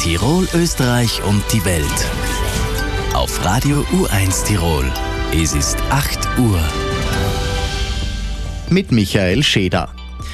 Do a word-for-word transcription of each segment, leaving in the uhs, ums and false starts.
Tirol, Österreich und die Welt. Auf Radio U eins Tirol. Es ist acht Uhr. Mit Michael Scheder.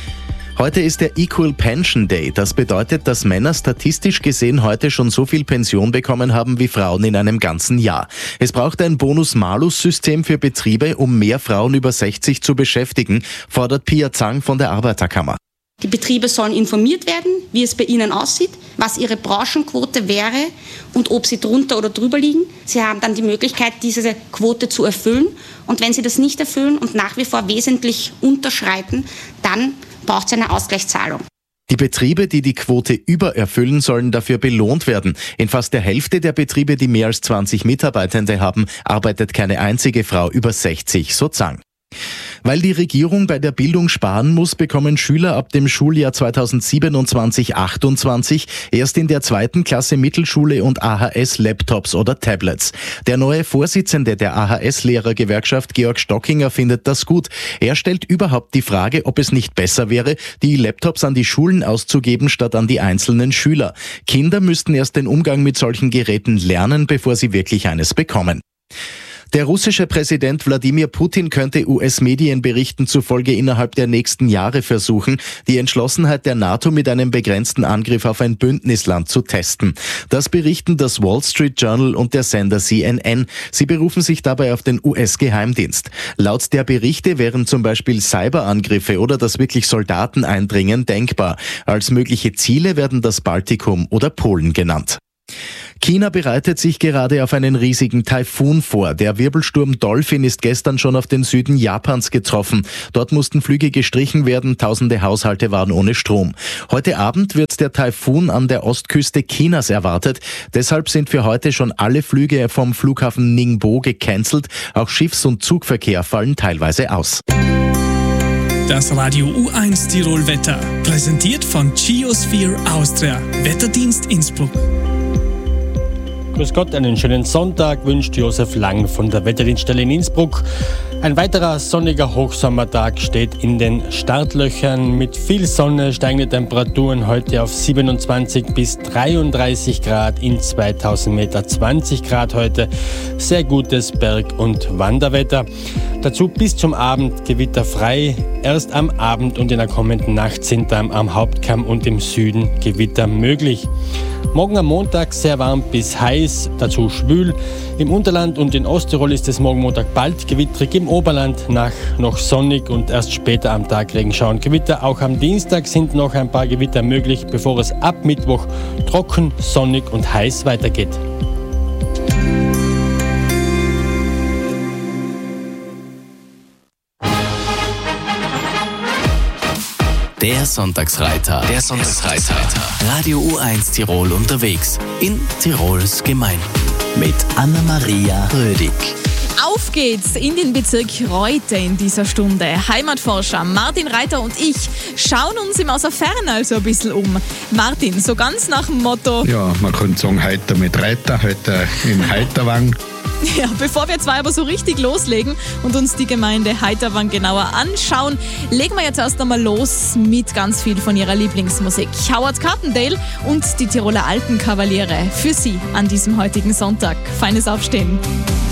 Heute ist der Equal Pension Day. Das bedeutet, dass Männer statistisch gesehen heute schon so viel Pension bekommen haben wie Frauen in einem ganzen Jahr. Es braucht ein Bonus-Malus-System für Betriebe, um mehr Frauen über sechzig zu beschäftigen, fordert Pia Zang von der Arbeiterkammer. Die Betriebe sollen informiert werden, wie es bei ihnen aussieht, was ihre Branchenquote wäre und ob sie drunter oder drüber liegen. Sie haben dann die Möglichkeit, diese Quote zu erfüllen. Und wenn sie das nicht erfüllen und nach wie vor wesentlich unterschreiten, dann braucht es eine Ausgleichszahlung. Die Betriebe, die die Quote übererfüllen, sollen dafür belohnt werden. In fast der Hälfte der Betriebe, die mehr als zwanzig Mitarbeitende haben, arbeitet keine einzige Frau über sechzig, so Zang. Weil die Regierung bei der Bildung sparen muss, bekommen Schüler ab dem Schuljahr zweitausendsiebenundzwanzig achtundzwanzig erst in der zweiten Klasse Mittelschule und A H S Laptops oder Tablets. Der neue Vorsitzende der A H S-Lehrergewerkschaft, Georg Stockinger, findet das gut. Er stellt überhaupt die Frage, ob es nicht besser wäre, die Laptops an die Schulen auszugeben, statt an die einzelnen Schüler. Kinder müssten erst den Umgang mit solchen Geräten lernen, bevor sie wirklich eines bekommen. Der russische Präsident Wladimir Putin könnte U S-Medienberichten zufolge innerhalb der nächsten Jahre versuchen, die Entschlossenheit der NATO mit einem begrenzten Angriff auf ein Bündnisland zu testen. Das berichten das Wall Street Journal und der Sender C N N. Sie berufen sich dabei auf den U S-Geheimdienst. Laut der Berichte wären zum Beispiel Cyberangriffe oder dass wirklich Soldaten eindringen denkbar. Als mögliche Ziele werden das Baltikum oder Polen genannt. China bereitet sich gerade auf einen riesigen Taifun vor. Der Wirbelsturm Dolphin ist gestern schon auf den Süden Japans getroffen. Dort mussten Flüge gestrichen werden, tausende Haushalte waren ohne Strom. Heute Abend wird der Taifun an der Ostküste Chinas erwartet. Deshalb sind für heute schon alle Flüge vom Flughafen Ningbo gecancelt. Auch Schiffs- und Zugverkehr fallen teilweise aus. Das Radio U eins Tirol Wetter, präsentiert von Geosphere Austria, Wetterdienst Innsbruck. Grüß Gott, einen schönen Sonntag wünscht Josef Lang von der Wetterdienststelle in Innsbruck. Ein weiterer sonniger Hochsommertag steht in den Startlöchern. Mit viel Sonne steigende Temperaturen heute auf siebenundzwanzig bis dreiunddreißig Grad, in zweitausend Meter zwanzig Grad heute. Sehr gutes Berg- und Wanderwetter. Dazu bis zum Abend gewitterfrei. Erst am Abend und in der kommenden Nacht sind dann am Hauptkamm und im Süden Gewitter möglich. Morgen am Montag sehr warm bis heiß, dazu schwül. Im Unterland und in Osttirol ist es morgen Montag bald gewittrig, im Oberland nach noch sonnig und erst später am Tag Regenschauer und Gewitter. Auch am Dienstag sind noch ein paar Gewitter möglich, bevor es ab Mittwoch trocken, sonnig und heiß weitergeht. Der Sonntagsreiter. Der Sonntagsreiter. Radio U eins Tirol unterwegs in Tirols Gemeinden. Mit Anna-Maria Rödig. Auf geht's in den Bezirk Reute in dieser Stunde. Heimatforscher Martin Reiter und ich schauen uns im aus der Ferne also ein bisschen um. Martin, so ganz nach dem Motto... Ja, man könnte sagen, heute mit Reiter, heute in Heiterwang. Ja, bevor wir zwei aber so richtig loslegen und uns die Gemeinde Heiterwang genauer anschauen, legen wir jetzt erst einmal los mit ganz viel von ihrer Lieblingsmusik. Howard Carpendale und die Tiroler Alpenkavaliere für Sie an diesem heutigen Sonntag. Feines Aufstehen.